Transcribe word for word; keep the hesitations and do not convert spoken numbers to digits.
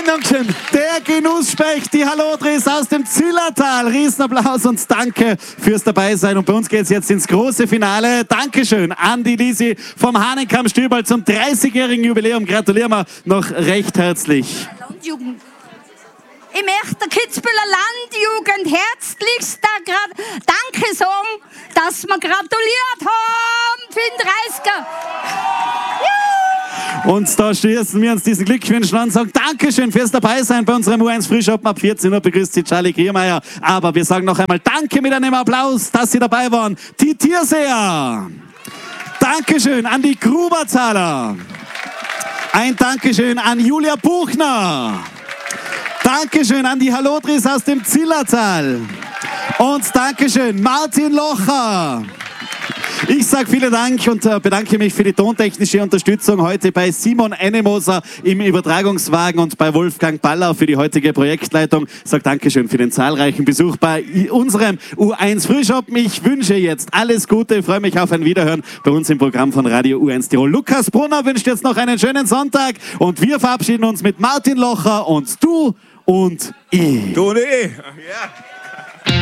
Dankeschön. Der Genussspecht, die Hallodris aus dem Zillertal. Riesenapplaus und danke fürs Dabeisein. Und bei uns geht es jetzt ins große Finale. Dankeschön an die Lisi vom Hahnenkamm-Stüberl zum dreißigjährigen Jubiläum. Gratulieren wir noch recht herzlich. Landjugend. Ich möchte der Kitzbüheler Landjugend herzlichst da grad Danke sagen, dass wir gratuliert haben für den dreißiger. Und da schließen wir uns diesen Glückwünschen an und sagen Dankeschön fürs Dabeisein bei unserem U eins Frühschoppen. Ab vierzehn Uhr begrüßt Sie Charlie Kiermeier. Aber wir sagen noch einmal Danke mit einem Applaus, dass Sie dabei waren. Die Tierseher. Dankeschön an die Gruberzahler. Ein Dankeschön an Julia Buchner. Dankeschön an die Hallodris aus dem Zillertal. Und Dankeschön Martin Locher. Ich sage vielen Dank und äh, bedanke mich für die tontechnische Unterstützung heute bei Simon Ennemoser im Übertragungswagen und bei Wolfgang Baller für die heutige Projektleitung. Ich sage Dankeschön für den zahlreichen Besuch bei unserem U eins Frühschoppen. Ich wünsche jetzt alles Gute, freue mich auf ein Wiederhören bei uns im Programm von Radio U eins Tirol. Lukas Brunner wünscht jetzt noch einen schönen Sonntag und wir verabschieden uns mit Martin Locher und du und ich. Du und ich. Ja.